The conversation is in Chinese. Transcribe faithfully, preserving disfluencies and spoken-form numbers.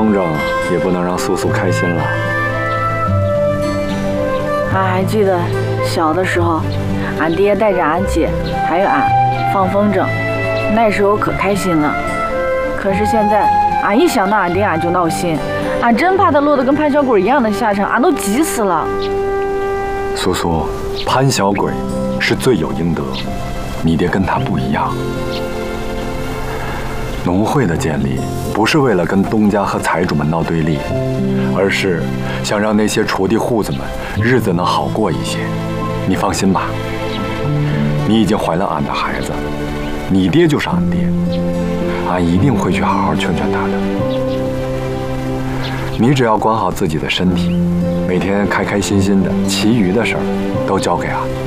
风筝也不能让素素开心了。 俺还记得小的时候，俺爹带着俺姐还有俺放风筝，那时候可开心了。可是现在，俺一想到俺爹，俺就闹心，俺真怕他落得跟潘小鬼一样的下场，俺都急死了。 素素，潘小鬼是罪有应得，你爹跟他不一样。农会的建立不是为了跟东家和财主们闹对立，而是想让那些锄地户子们日子能好过一些。你放心吧，你已经怀了俺的孩子，你爹就是俺爹，俺一定会去好好劝劝他的。你只要管好自己的身体，每天开开心心的，其余的事儿都交给俺。